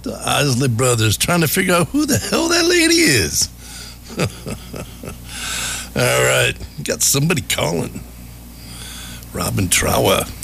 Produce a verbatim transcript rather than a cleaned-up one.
The Isley Brothers trying to figure out who the hell that lady is. All right, got somebody calling. Robin Trower.